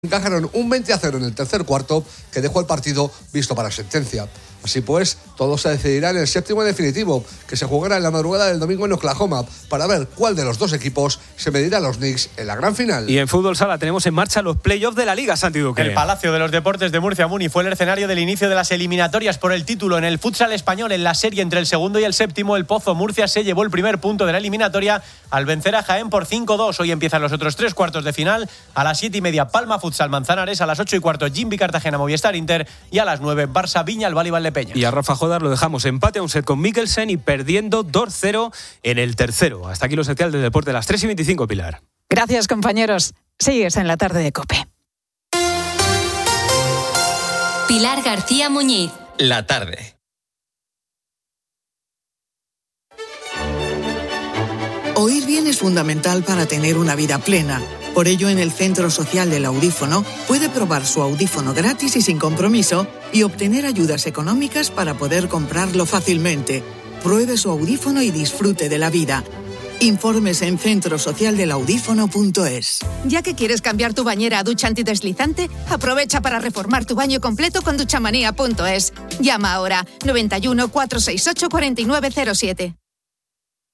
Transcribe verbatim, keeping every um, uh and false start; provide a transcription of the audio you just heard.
encajaron un veinte a cero en el tercer cuarto que dejó el partido visto para sentencia. Así pues, todo se decidirá en el séptimo definitivo, que se jugará en la madrugada del domingo en Oklahoma, para ver cuál de los dos equipos se medirá a los Knicks en la gran final. Y en fútbol sala tenemos en marcha los playoffs de la Liga, Santi Duque. El Palacio de los Deportes de Murcia Muni fue el escenario del inicio de las eliminatorias por el título en el futsal español. En la serie entre el segundo y el séptimo, el Pozo Murcia se llevó el primer punto de la eliminatoria al vencer a Jaén por cinco dos. Hoy empiezan los otros tres cuartos de final. A las siete y media, Palma Futsal Manzanares. A las ocho y cuarto, Jimby Cartagena Movistar Inter. Y a las nueve, Barça Viña el Valibal de Peña. Y a Rafa Jodar lo dejamos empate a un set con Mikkelsen y perdiendo dos cero en el tercero. Hasta aquí los especiales de deporte, las tres y veinticinco, Pilar. Gracias, compañeros. Sigues en la tarde de COPE. Pilar García Muñiz. La tarde. Oír bien es fundamental para tener una vida plena. Por ello, en el Centro Social del Audífono puede probar su audífono gratis y sin compromiso y obtener ayudas económicas para poder comprarlo fácilmente. Pruebe su audífono y disfrute de la vida. Informes en centro social del audífono punto es. Ya que quieres cambiar tu bañera a ducha antideslizante, aprovecha para reformar tu baño completo con duchamanía punto es. Llama ahora noventa y uno, cuatrocientos sesenta y ocho, cuarenta y nueve cero siete.